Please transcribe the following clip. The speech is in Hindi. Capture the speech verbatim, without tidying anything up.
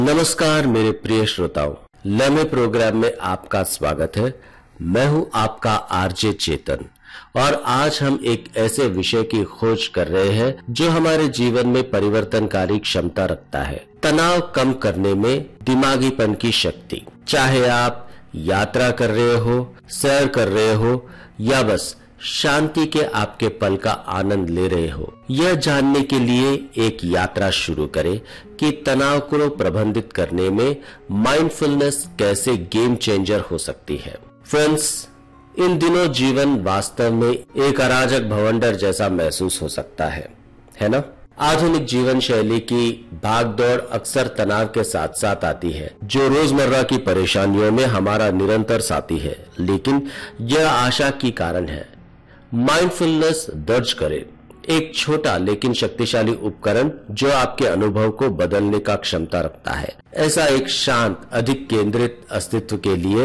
नमस्कार मेरे प्रिय श्रोताओं, लम्हे प्रोग्राम में आपका स्वागत है। मैं हूं आपका आरजे चेतन और आज हम एक ऐसे विषय की खोज कर रहे हैं जो हमारे जीवन में परिवर्तनकारी क्षमता रखता है, तनाव कम करने में दिमागीपन की शक्ति। चाहे आप यात्रा कर रहे हो, सैर कर रहे हो या बस शांति के आपके पल का आनंद ले रहे हो, यह जानने के लिए एक यात्रा शुरू करें कि तनाव को प्रबंधित करने में माइंडफुलनेस कैसे गेम चेंजर हो सकती है। फ्रेंड्स, इन दिनों जीवन वास्तव में एक अराजक भवंडर जैसा महसूस हो सकता है, है ना? आधुनिक जीवन शैली की भागदौड़ अक्सर तनाव के साथ साथ आती है, जो रोजमर्रा की परेशानियों में हमारा निरंतर साथी है, लेकिन यह आशा की कारण है। माइंडफुलनेस दर्ज करें, एक छोटा लेकिन शक्तिशाली उपकरण जो आपके अनुभव को बदलने का क्षमता रखता है। ऐसा एक शांत, अधिक केंद्रित अस्तित्व के लिए